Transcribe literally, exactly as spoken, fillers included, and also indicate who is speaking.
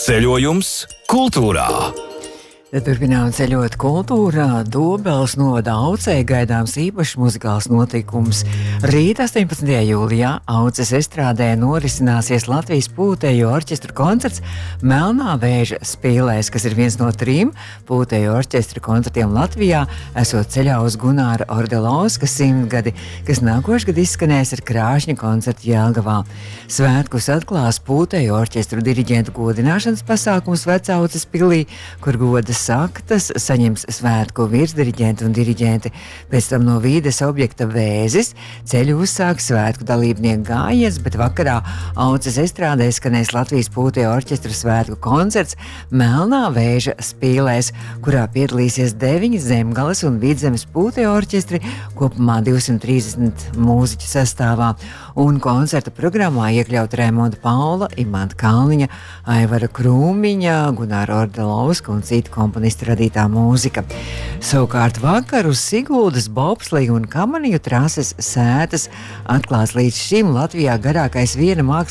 Speaker 1: Ceļojums kultūrā.
Speaker 2: Turpinām ceļot kultūrā. Dobels novada Aucē gaidāms īpašs muzikāls notikums. Rīt, astoņpadsmitajā jūlijā, Auces estrādē norisināsies Latvijas pūtējo orķestru koncerts Melnā vēža spīlēs, kas ir viens no trim pūtējo orķestru koncertiem Latvijā, esot ceļā uz Gunāra Ordelovska simtgadi, kas nākošgad izskanēs ar krāšņu koncertu Jelgavā. Svētkus atklās pūtējo orķestru diriģentu godināšanas pasākums Vecauces pilī, kur godas saktas saņems svētku virsdiriģenti un diriģenti. Pēc tam no vīdes objekta Vēzis ceļu uzsāks svētku dalībnieku gājiens, bet vakarā Auces estrādē skanēs Latvijas pūtējo orķestra svētku koncerts Melnā vēža spīlēs, kurā piedalīsies deviņi Zemgales un Vidzemes pūtējo orķestri, kopumā divsimt trīsdesmit mūziķu sastāvā. Un koncerta programmā iekļaut Raimonda Paula, Imanta Kalniņa, Aivara Krūmiņa, Gunāra Ordelovska un citu komponistu radītā mūzika. Savukārt vakar uz Siguldas bobsliju un kamaniju trases sētas atklās līdz šim Latvijā garākais viena mākslas